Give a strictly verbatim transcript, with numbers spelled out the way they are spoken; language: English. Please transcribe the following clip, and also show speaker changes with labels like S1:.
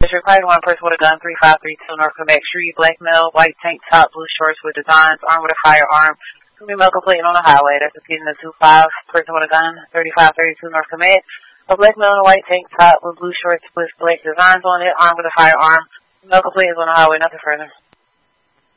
S1: District Party, one person with a gun, three five three two North Quebec Street, black male, white tank top, blue shorts with designs, armed with a firearm, female completing on the highway. That's repeating the two five, person with a gun, thirty-five thirty-two North Quebec. A black male in a white tank top with blue shorts with black designs on it, armed with a firearm, female complete is on the highway, nothing further.